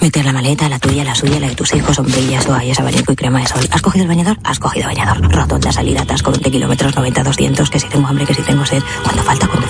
Meter la maleta, la tuya, la suya, la de tus hijos, sombrillas, toallas, abanico y crema de sol. ¿Has cogido el bañador? Has cogido bañador. Rotonda, salida, atasco, 20 kilómetros, 90, 200, que si tengo hambre, que si tengo sed. Cuando falta